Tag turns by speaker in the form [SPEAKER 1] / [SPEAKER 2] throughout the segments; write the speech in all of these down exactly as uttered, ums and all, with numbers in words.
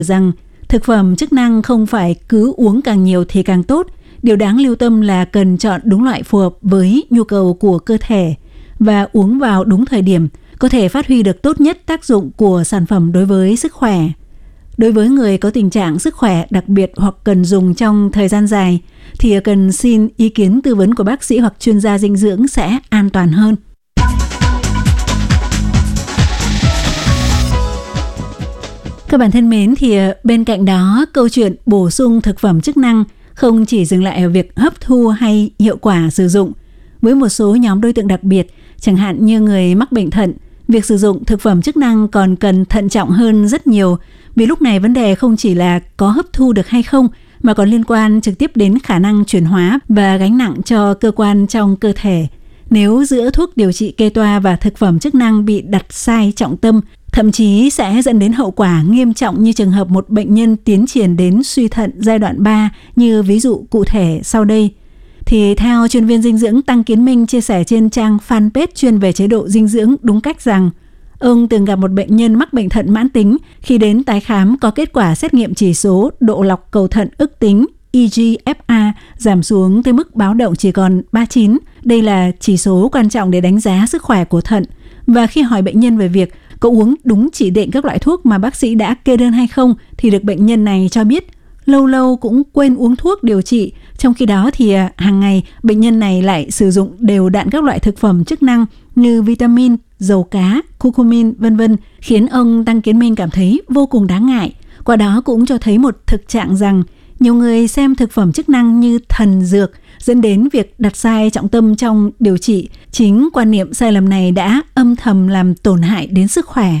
[SPEAKER 1] rằng thực phẩm chức năng không phải cứ uống càng nhiều thì càng tốt. Điều đáng lưu tâm là cần chọn đúng loại phù hợp với nhu cầu của cơ thể và uống vào đúng thời điểm, có thể phát huy được tốt nhất tác dụng của sản phẩm đối với sức khỏe. Đối với người có tình trạng sức khỏe đặc biệt hoặc cần dùng trong thời gian dài, thì cần xin ý kiến tư vấn của bác sĩ hoặc chuyên gia dinh dưỡng sẽ an toàn hơn. Các bạn thân mến, thì bên cạnh đó, câu chuyện bổ sung thực phẩm chức năng không chỉ dừng lại ở việc hấp thu hay hiệu quả sử dụng. Với một số nhóm đối tượng đặc biệt, chẳng hạn như người mắc bệnh thận, việc sử dụng thực phẩm chức năng còn cần thận trọng hơn rất nhiều, vì lúc này vấn đề không chỉ là có hấp thu được hay không, mà còn liên quan trực tiếp đến khả năng chuyển hóa và gánh nặng cho cơ quan trong cơ thể. Nếu giữa thuốc điều trị kê toa và thực phẩm chức năng bị đặt sai trọng tâm, thậm chí sẽ dẫn đến hậu quả nghiêm trọng như trường hợp một bệnh nhân tiến triển đến suy thận giai đoạn ba như ví dụ cụ thể sau đây. Thì theo chuyên viên dinh dưỡng Tăng Kiến Minh chia sẻ trên trang fanpage chuyên về chế độ dinh dưỡng đúng cách rằng, ông từng gặp một bệnh nhân mắc bệnh thận mãn tính, khi đến tái khám có kết quả xét nghiệm chỉ số độ lọc cầu thận ức tính E G F R giảm xuống tới mức báo động chỉ còn ba mươi chín. Đây là chỉ số quan trọng để đánh giá sức khỏe của thận. Và khi hỏi bệnh nhân về việc có uống đúng chỉ định các loại thuốc mà bác sĩ đã kê đơn hay không, thì được bệnh nhân này cho biết lâu lâu cũng quên uống thuốc điều trị. Trong khi đó thì hàng ngày bệnh nhân này lại sử dụng đều đặn các loại thực phẩm chức năng như vitamin, dầu cá, curcumin, vân vân, khiến ông Tăng Kiến Minh cảm thấy vô cùng đáng ngại. Qua đó cũng cho thấy một thực trạng rằng nhiều người xem thực phẩm chức năng như thần dược, dẫn đến việc đặt sai trọng tâm trong điều trị. Chính quan niệm sai lầm này đã âm thầm làm tổn hại đến sức khỏe.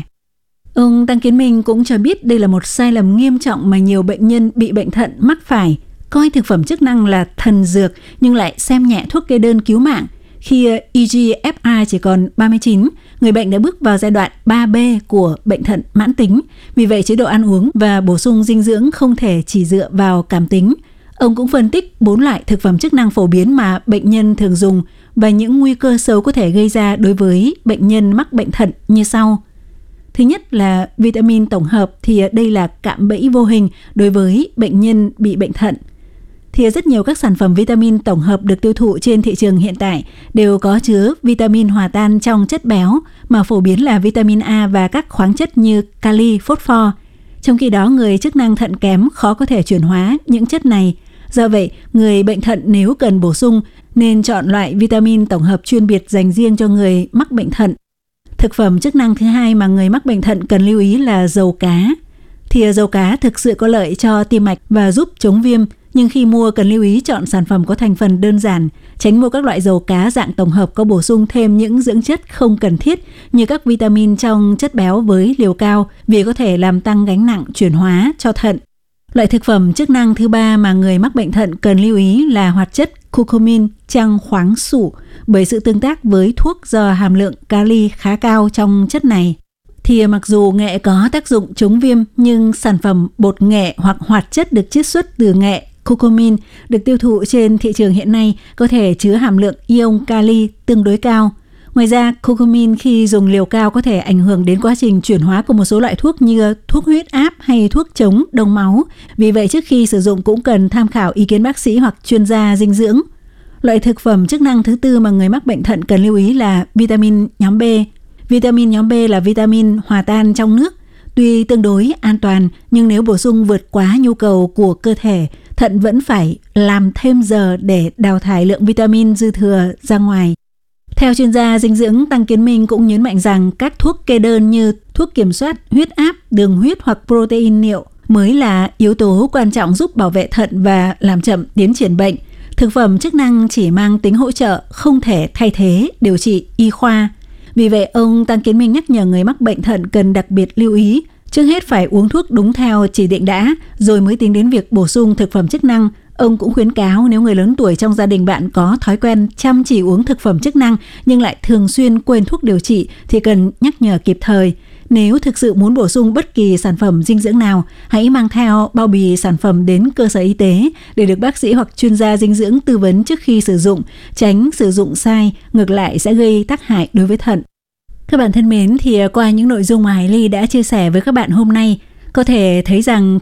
[SPEAKER 1] Ông Tăng Kiến Minh cũng cho biết đây là một sai lầm nghiêm trọng mà nhiều bệnh nhân bị bệnh thận mắc phải, coi thực phẩm chức năng là thần dược nhưng lại xem nhẹ thuốc kê đơn cứu mạng. Khi E G F R chỉ còn ba mươi chín, người bệnh đã bước vào giai đoạn ba B của bệnh thận mãn tính. Vì vậy, chế độ ăn uống và bổ sung dinh dưỡng không thể chỉ dựa vào cảm tính. Ông cũng phân tích bốn loại thực phẩm chức năng phổ biến mà bệnh nhân thường dùng và những nguy cơ xấu có thể gây ra đối với bệnh nhân mắc bệnh thận như sau. Thứ nhất là vitamin tổng hợp, thì đây là cạm bẫy vô hình đối với bệnh nhân bị bệnh thận. Thì rất nhiều các sản phẩm vitamin tổng hợp được tiêu thụ trên thị trường hiện tại đều có chứa vitamin hòa tan trong chất béo, mà phổ biến là vitamin A và các khoáng chất như kali, phosphor. Trong khi đó, người chức năng thận kém khó có thể chuyển hóa những chất này. Do vậy, người bệnh thận nếu cần bổ sung nên chọn loại vitamin tổng hợp chuyên biệt dành riêng cho người mắc bệnh thận. Thực phẩm chức năng thứ hai mà người mắc bệnh thận cần lưu ý là dầu cá. Thì dầu cá thực sự có lợi cho tim mạch và giúp chống viêm, nhưng khi mua cần lưu ý chọn sản phẩm có thành phần đơn giản, tránh mua các loại dầu cá dạng tổng hợp có bổ sung thêm những dưỡng chất không cần thiết như các vitamin trong chất béo với liều cao, vì có thể làm tăng gánh nặng chuyển hóa cho thận. Loại thực phẩm chức năng thứ ba mà người mắc bệnh thận cần lưu ý là hoạt chất curcumin, trăng khoáng sủ, bởi sự tương tác với thuốc do hàm lượng kali khá cao trong chất này. Thì mặc dù nghệ có tác dụng chống viêm, nhưng sản phẩm bột nghệ hoặc hoạt chất được chiết xuất từ nghệ curcumin được tiêu thụ trên thị trường hiện nay có thể chứa hàm lượng ion kali tương đối cao. Ngoài ra, curcumin khi dùng liều cao có thể ảnh hưởng đến quá trình chuyển hóa của một số loại thuốc như thuốc huyết áp hay thuốc chống đông máu. Vì vậy, trước khi sử dụng cũng cần tham khảo ý kiến bác sĩ hoặc chuyên gia dinh dưỡng. Loại thực phẩm chức năng thứ tư mà người mắc bệnh thận cần lưu ý là vitamin nhóm B. Vitamin nhóm B là vitamin hòa tan trong nước. Tuy tương đối an toàn, nhưng nếu bổ sung vượt quá nhu cầu của cơ thể, thận vẫn phải làm thêm giờ để đào thải lượng vitamin dư thừa ra ngoài. Theo chuyên gia dinh dưỡng Tăng Kiến Minh cũng nhấn mạnh rằng các thuốc kê đơn như thuốc kiểm soát huyết áp, đường huyết hoặc protein niệu mới là yếu tố quan trọng giúp bảo vệ thận và làm chậm tiến triển bệnh. Thực phẩm chức năng chỉ mang tính hỗ trợ, không thể thay thế điều trị y khoa. Vì vậy, ông Tăng Kiến Minh nhắc nhở người mắc bệnh thận cần đặc biệt lưu ý, trước hết phải uống thuốc đúng theo chỉ định đã, rồi mới tính đến việc bổ sung thực phẩm chức năng. Ông cũng khuyến cáo nếu người lớn tuổi trong gia đình bạn có thói quen chăm chỉ uống thực phẩm chức năng nhưng lại thường xuyên quên thuốc điều trị thì cần nhắc nhở kịp thời. Nếu thực sự muốn bổ sung bất kỳ sản phẩm dinh dưỡng nào, hãy mang theo bao bì sản phẩm đến cơ sở y tế để được bác sĩ hoặc chuyên gia dinh dưỡng tư vấn trước khi sử dụng, tránh sử dụng sai, ngược lại sẽ gây tác hại đối với thận. Các bạn thân mến, thì qua những nội dung mà Hải Ly đã chia sẻ với các bạn hôm nay, Có thể thấy rằng